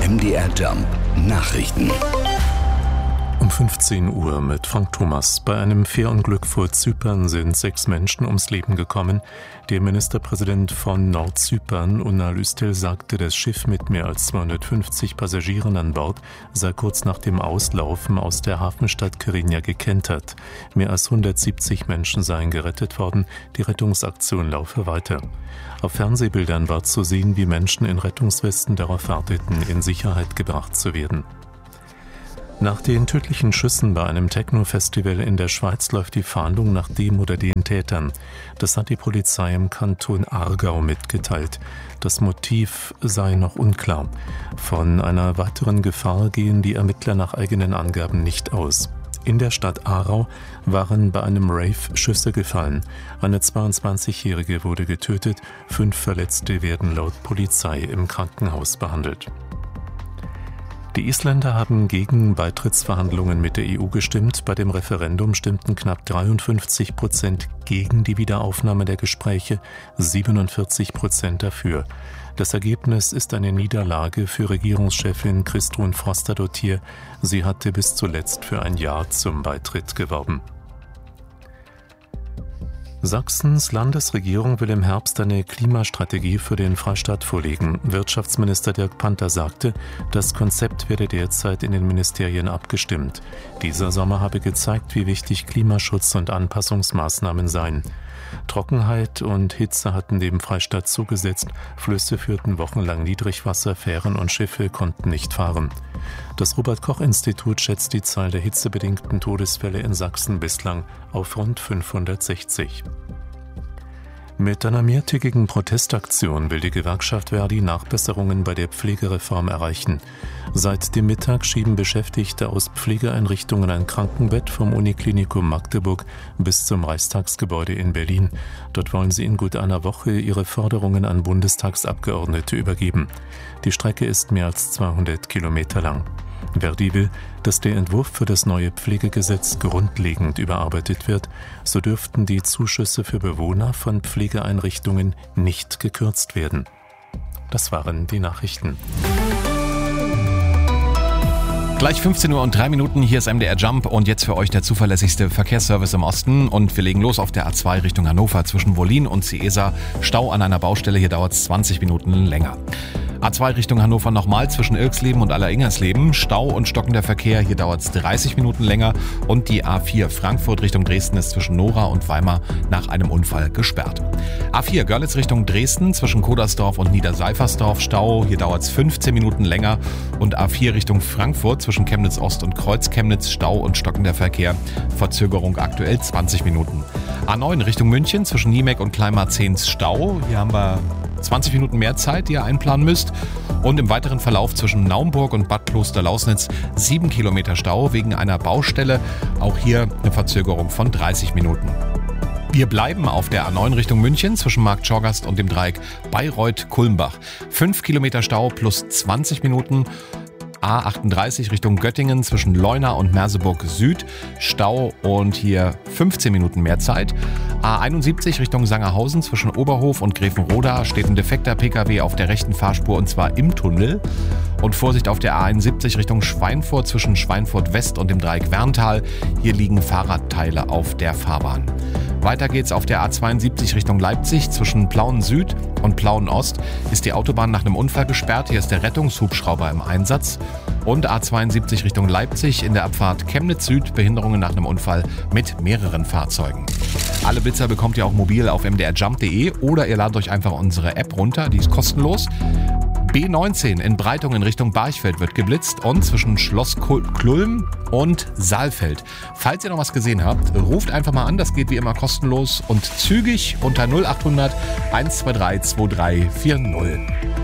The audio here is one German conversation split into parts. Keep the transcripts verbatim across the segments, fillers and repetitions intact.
M D R Jump Nachrichten. Um fünfzehn Uhr mit Frank Thomas. Bei einem Fährunglück vor Zypern sind sechs Menschen ums Leben gekommen. Der Ministerpräsident von Nordzypern, Unal Üstel, sagte, das Schiff mit mehr als zweihundertfünfzig Passagieren an Bord sei kurz nach dem Auslaufen aus der Hafenstadt Kyrenia gekentert. Mehr als hundertsiebzig Menschen seien gerettet worden. Die Rettungsaktion laufe weiter. Auf Fernsehbildern war zu sehen, wie Menschen in Rettungswesten darauf warteten, in Sicherheit gebracht zu werden. Nach den tödlichen Schüssen bei einem Techno-Festival in der Schweiz läuft die Fahndung nach dem oder den Tätern. Das hat die Polizei im Kanton Aargau mitgeteilt. Das Motiv sei noch unklar. Von einer weiteren Gefahr gehen die Ermittler nach eigenen Angaben nicht aus. In der Stadt Aarau waren bei einem Rave Schüsse gefallen. Eine zweiundzwanzigjährige wurde getötet, fünf Verletzte werden laut Polizei im Krankenhaus behandelt. Die Isländer haben gegen Beitrittsverhandlungen mit der E U gestimmt. Bei dem Referendum stimmten knapp dreiundfünfzig Prozent gegen die Wiederaufnahme der Gespräche, siebenundvierzig Prozent dafür. Das Ergebnis ist eine Niederlage für Regierungschefin Kristrún Frostadóttir. Sie hatte bis zuletzt für ein Ja zum Beitritt geworben. Sachsens Landesregierung will im Herbst eine Klimastrategie für den Freistaat vorlegen. Wirtschaftsminister Dirk Panther sagte, das Konzept werde derzeit in den Ministerien abgestimmt. Dieser Sommer habe gezeigt, wie wichtig Klimaschutz und Anpassungsmaßnahmen seien. Trockenheit und Hitze hatten dem Freistaat zugesetzt, Flüsse führten wochenlang Niedrigwasser, Fähren und Schiffe konnten nicht fahren. Das Robert-Koch-Institut schätzt die Zahl der hitzebedingten Todesfälle in Sachsen bislang auf rund fünfhundertsechzig. Mit einer mehrtägigen Protestaktion will die Gewerkschaft ver.di Nachbesserungen bei der Pflegereform erreichen. Seit dem Mittag schieben Beschäftigte aus Pflegeeinrichtungen ein Krankenbett vom Uniklinikum Magdeburg bis zum Reichstagsgebäude in Berlin. Dort wollen sie in gut einer Woche ihre Forderungen an Bundestagsabgeordnete übergeben. Die Strecke ist mehr als zweihundert Kilometer lang. ver.di will, dass der Entwurf für das neue Pflegegesetz grundlegend überarbeitet wird. So dürften die Zuschüsse für Bewohner von Pflegeeinrichtungen nicht gekürzt werden. Das waren die Nachrichten. Gleich fünfzehn Uhr und drei Minuten, hier ist M D R Jump und jetzt für euch der zuverlässigste Verkehrsservice im Osten. Und wir legen los auf der A zwei Richtung Hannover zwischen Wollin und Ciesa. Stau an einer Baustelle, hier dauert es zwanzig Minuten länger. A zwei Richtung Hannover nochmal zwischen Ilksleben und Alleringhersleben. Stau und stockender Verkehr, hier dauert es dreißig Minuten länger. Und die A vier Frankfurt Richtung Dresden ist zwischen Nora und Weimar nach einem Unfall gesperrt. A vier Görlitz Richtung Dresden zwischen Kodersdorf und Niederseifersdorf Stau, hier dauert es fünfzehn Minuten länger. Und A vier Richtung Frankfurt zwischen Chemnitz Ost und Kreuz-Chemnitz Stau und stockender Verkehr, Verzögerung aktuell zwanzig Minuten. A neun Richtung München zwischen Niemek und Kleinmarzehns Stau, hier haben wir zwanzig Minuten mehr Zeit, die ihr einplanen müsst. Und im weiteren Verlauf zwischen Naumburg und Bad Kloster-Lausnitz sieben Kilometer Stau wegen einer Baustelle. Auch hier eine Verzögerung von dreißig Minuten. Wir bleiben auf der A neun Richtung München zwischen Markt Schorgast und dem Dreieck Bayreuth-Kulmbach. fünf Kilometer Stau plus zwanzig Minuten. A achtunddreißig Richtung Göttingen zwischen Leuna und Merseburg Süd. Stau und hier fünfzehn Minuten mehr Zeit. A einundsiebzig Richtung Sangerhausen zwischen Oberhof und Grevenroda steht ein defekter Pkw auf der rechten Fahrspur und zwar im Tunnel. Und Vorsicht auf der A einundsiebzig Richtung Schweinfurt zwischen Schweinfurt West und dem Dreieck Werntal. Hier liegen Fahrradteile auf der Fahrbahn. Weiter geht's auf der A zweiundsiebzig Richtung Leipzig zwischen Plauen Süd und Plauen Ost ist die Autobahn nach einem Unfall gesperrt. Hier ist der Rettungshubschrauber im Einsatz. Und A zweiundsiebzig Richtung Leipzig in der Abfahrt Chemnitz Süd Behinderungen nach einem Unfall mit mehreren Fahrzeugen. Alle Blitzer bekommt ihr auch mobil auf m d r jump punkt d e oder ihr ladet euch einfach unsere App runter, die ist kostenlos. B neunzehn in Breitung in Richtung Barchfeld wird geblitzt und zwischen Schloss Klulm und Saalfeld. Falls ihr noch was gesehen habt, ruft einfach mal an, das geht wie immer kostenlos und zügig unter null achthundert eins zwei drei zwei drei vier null.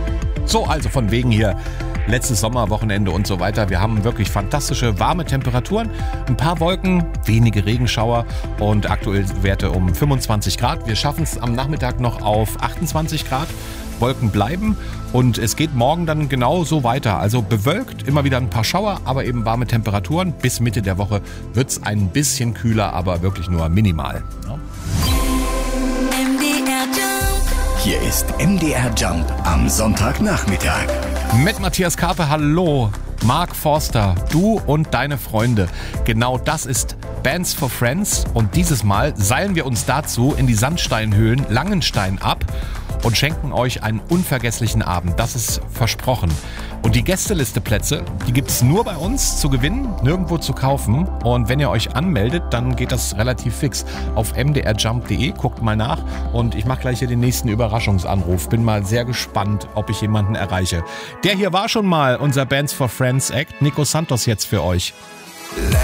So, also von wegen hier letztes Sommerwochenende und so weiter. Wir haben wirklich fantastische warme Temperaturen, ein paar Wolken, wenige Regenschauer und aktuell Werte um fünfundzwanzig Grad. Wir schaffen es am Nachmittag noch auf achtundzwanzig Grad. Wolken bleiben und es geht morgen dann genau so weiter. Also bewölkt, immer wieder ein paar Schauer, aber eben warme Temperaturen. Bis Mitte der Woche wird es ein bisschen kühler, aber wirklich nur minimal. Ja. Hier ist M D R Jump am Sonntagnachmittag. Mit Matthias Karpe, hallo. Mark Forster, du und deine Freunde. Genau das ist Bands for Friends. Und dieses Mal seilen wir uns dazu in die Sandsteinhöhlen Langenstein ab und schenken euch einen unvergesslichen Abend. Das ist versprochen. Und die Gästeliste-Plätze, die gibt es nur bei uns zu gewinnen, nirgendwo zu kaufen. Und wenn ihr euch anmeldet, dann geht das relativ fix. Auf m d r jump punkt d e, guckt mal nach. Und ich mache gleich hier den nächsten Überraschungsanruf. Bin mal sehr gespannt, ob ich jemanden erreiche. Der hier war schon mal unser Bands for Friends Act. Nico Santos jetzt für euch.